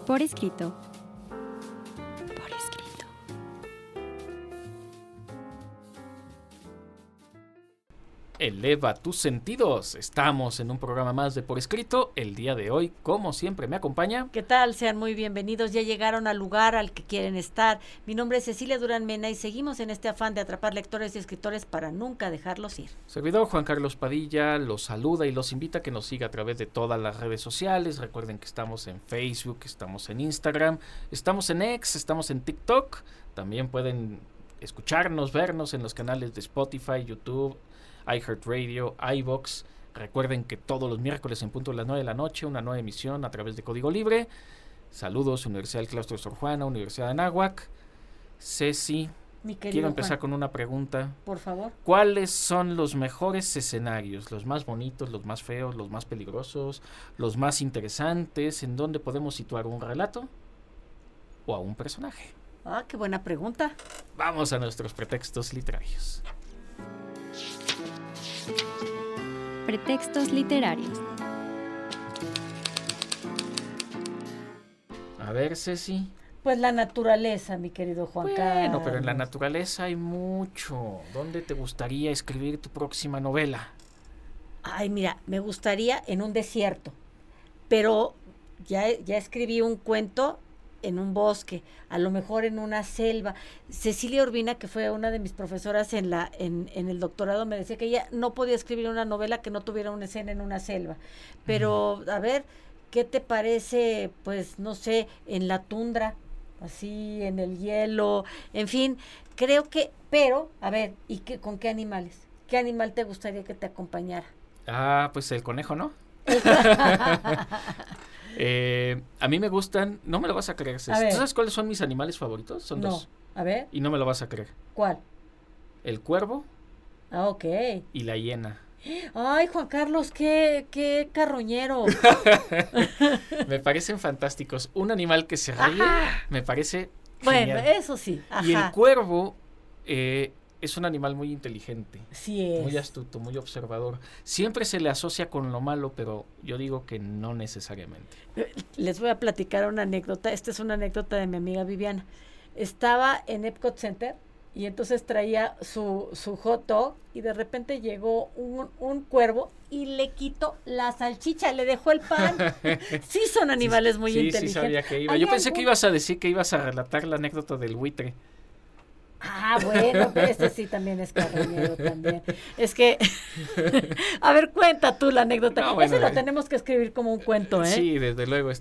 Por escrito. Por escrito. Eleva tus sentidos. Estamos en un programa más de Por Escrito. El día de hoy, como siempre, me acompaña. ¿Qué tal? Sean muy bienvenidos. Ya llegaron al lugar al que quieren estar. Mi nombre es Cecilia Durán Mena y seguimos en este afán de atrapar lectores y escritores para nunca dejarlos ir. Servidor Juan Carlos Padilla los saluda y los invita a que nos siga a través de todas las redes sociales. Recuerden que estamos en Facebook, estamos en Instagram, estamos en X, estamos en TikTok. También pueden escucharnos, vernos en los canales de Spotify, YouTube, iHeartRadio, iVoox. Recuerden que todos los miércoles en punto de las 9 de la noche, una nueva emisión a través de Código Libre. Saludos, Universidad del Claustro de Sor Juana, Universidad de Anáhuac. Ceci, quiero empezar con una pregunta. Por favor. ¿Cuáles son los mejores escenarios? Los más bonitos, los más feos, los más peligrosos, los más interesantes. ¿En dónde podemos situar un relato o a un personaje? Ah, qué buena pregunta. Vamos a nuestros pretextos literarios. Pretextos literarios. A ver, Ceci. Pues la naturaleza, mi querido Juan Carlos. Bueno, pero en la naturaleza hay mucho. ¿Dónde te gustaría escribir tu próxima novela? Ay, mira, me gustaría en un desierto, pero ya escribí un cuento en un bosque, a lo mejor en una selva. Cecilia Urbina, que fue una de mis profesoras en el doctorado, me decía que ella no podía escribir una novela que no tuviera una escena en una selva. Pero, a ver, ¿qué te parece, pues, no sé, en la tundra, así, en el hielo? En fin, creo que, pero, a ver, ¿y con qué animales? ¿Qué animal te gustaría que te acompañara? Ah, pues el conejo, ¿no? A mí me gustan, no me lo vas a creer, Ceci. ¿Tú sabes cuáles son mis animales favoritos? Son dos. A ver. Y no me lo vas a creer. ¿Cuál? El cuervo. Ah, ok. Y la hiena. Ay, Juan Carlos, qué carroñero. Me parecen fantásticos. Un animal que se ríe, me parece genial. Bueno, eso sí. Ajá. Y el cuervo es un animal muy inteligente. Sí es. Muy astuto, muy observador. Siempre se le asocia con lo malo, pero yo digo que no necesariamente. Les voy a platicar una anécdota. Esta es una anécdota de mi amiga Viviana. Estaba en Epcot Center y entonces traía su hot dog y de repente llegó un cuervo y le quitó la salchicha, le dejó el pan. Sí son animales muy inteligentes. Sí, sabía que iba. Yo pensé que ibas a decir que ibas a relatar la anécdota del buitre. Ah, bueno, pero este sí también es carroñero también. Es que, a ver, cuenta tú la anécdota. No, bueno, ese lo tenemos que escribir como un cuento, ¿eh? Sí, desde luego,